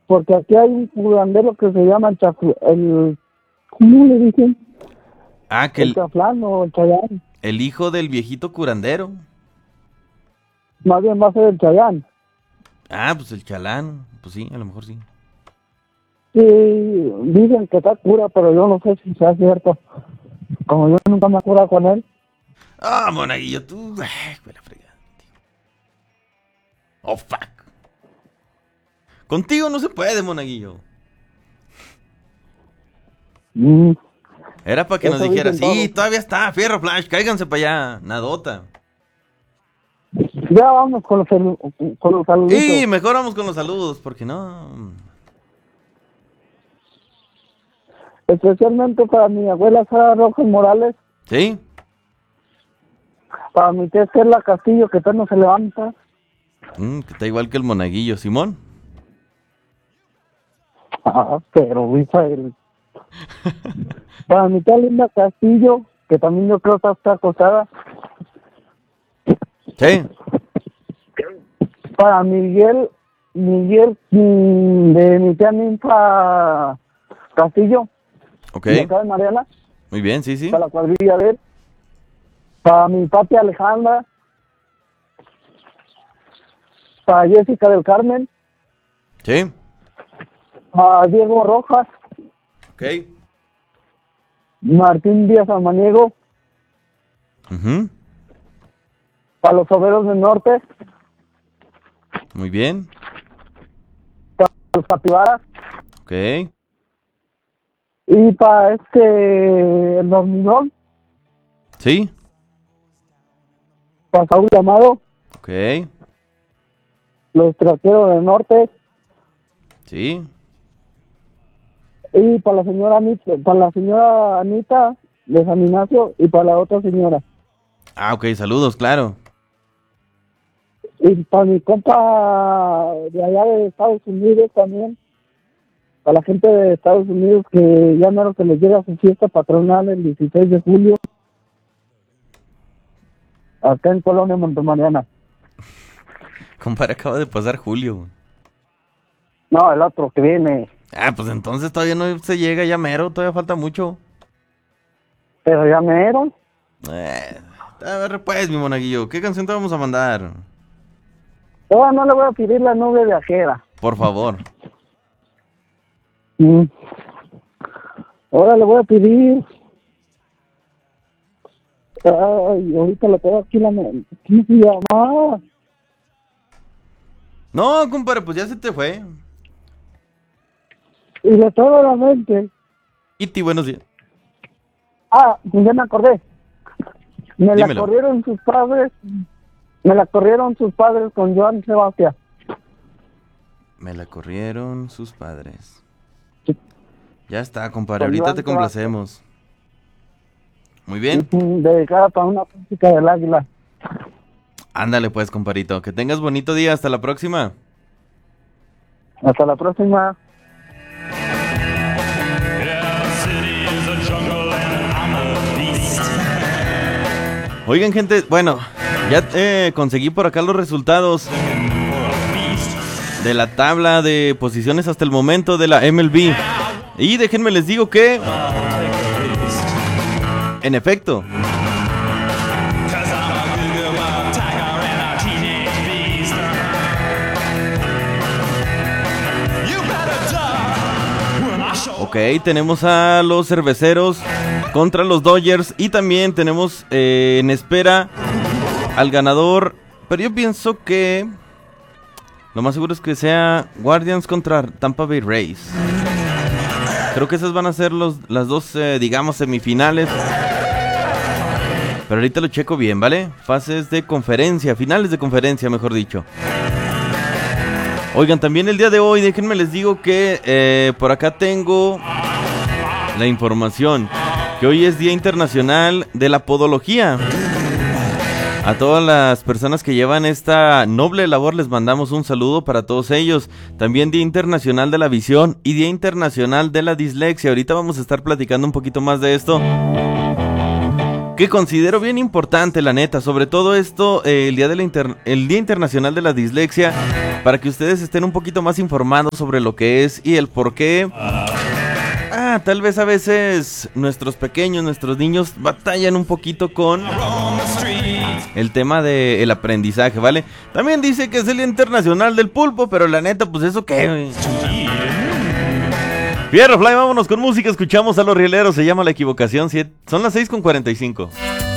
porque aquí hay un curandero que se llama ¿cómo le dicen? Ah, que El Chaflán o el Chayán. el hijo del viejito curandero. Más bien va a ser el Chayán. Ah, pues el chalán. Pues sí, a lo mejor sí. Sí, dicen que está cura, pero yo no sé si sea cierto. Como yo nunca me cura con él. Ah, monaguillo, tú. Ay, me la fregada. Oh, fuck. Contigo no se puede, monaguillo. Era para que Eso nos dijeras, dicen sí, todos. todavía está, Fierro Flash, cáiganse para allá, nadota. Ya vamos con los saluditos. Y mejor vamos con los saludos, porque no. Especialmente para mi abuela Sara Rojas Morales, ¿Sí? para mi tía Estela Castillo, que tal no se levanta, Que está igual que el monaguillo, Simón. pero Rafael. Para mi tía Linda Castillo, que también yo creo que está acostada. Sí. Para Miguel, de mi tía Ninfa Castillo, Ok. de acá de Mariana, Muy bien, sí, sí. para la cuadrilla de él. Para mi papi Alejandra, para Jessica del Carmen, Sí. para Diego Rojas, Ok. Martín Díaz Almaniego, Ujú. para los obreros del norte, Muy bien. para los capibaras, Ok. y para el hormigón, Sí. para Saúl Amado, Ok. los traqueros del norte, Sí. y para la señora Anita de San Ignacio, y para la otra señora. Ah, ok, saludos, claro. Y para mi compa de allá de Estados Unidos también, para la gente de Estados Unidos que ya no que les llega su fiesta patronal el 16 de julio, acá en Colonia Montemariana. Compadre, acaba de pasar Julio. No, el otro que viene, Ah, pues entonces todavía no se llega ya mero, todavía falta mucho. pero ya me dieron. A ver, pues, mi monaguillo, ¿qué canción te vamos a mandar? Ahora no le voy a pedir la nube viajera. Por favor. Ahora le voy a pedir. Ay, ahorita le tengo aquí la mente. ¿Cómo se llama? No, compadre, pues ya se te fue. Y de toda la mente. Iti, buenos días. Pues ya me acordé. Me la Dímelo. corrieron sus padres. Me la corrieron sus padres con Joan Sebastián. Me la corrieron sus padres. Sí. Ya está, compadre, Con ahorita Joan te Sebastián. complacemos. Muy bien. Dedicada para una música del águila. Ándale pues, compadrito. Que tengas bonito día. Hasta la próxima. Hasta la próxima. Oigan, gente, bueno, ya conseguí por acá los resultados de la tabla de posiciones hasta el momento de la MLB. Y déjenme les digo que, en efecto, ok, tenemos a los Cerveceros contra los Dodgers y también tenemos en espera al ganador, pero yo pienso que lo más seguro es que sea Guardians contra Tampa Bay Rays. Creo que esas van a ser las dos, digamos, semifinales. Pero ahorita lo checo bien, ¿vale? Fases de conferencia, finales de conferencia, mejor dicho. Oigan, también el día de hoy, déjenme les digo que por acá tengo la información que hoy es Día Internacional de la Podología. A todas las personas que llevan esta noble labor les mandamos un saludo para todos ellos. También Día Internacional de la Visión y Día Internacional de la Dislexia. Ahorita vamos a estar platicando un poquito más de esto. que considero bien importante, la neta, sobre todo esto, el Día Internacional de la Dislexia, para que ustedes estén un poquito más informados sobre lo que es y el por qué. Tal vez a veces nuestros pequeños, nuestros niños batallan un poquito con el tema del aprendizaje, ¿vale? También dice que es el Día Internacional del Pulpo, pero la neta, pues eso qué, güey. Fierro Fly, vámonos con música, escuchamos a Los Rieleros, se llama La Equivocación, son las 6:45.